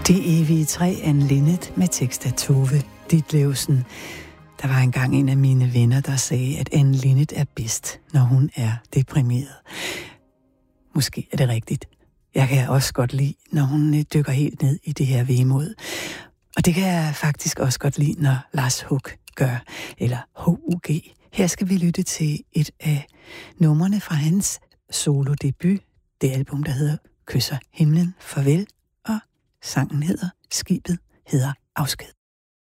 Det evige træ af en Linnet med tekst af Tove Ditlevsen. Der var engang en af mine venner, der sagde, at Anne Linnet er bedst, når hun er deprimeret. Måske er det rigtigt. Jeg kan også godt lide, når hun dykker helt ned i det her vemod. Og det kan jeg faktisk også godt lide, når Lars Hug gør, eller HUG. Her skal vi lytte til et af numrene fra hans solodebut, det album, der hedder Kysser himlen farvel, og sangen hedder Skibet hedder Afsked.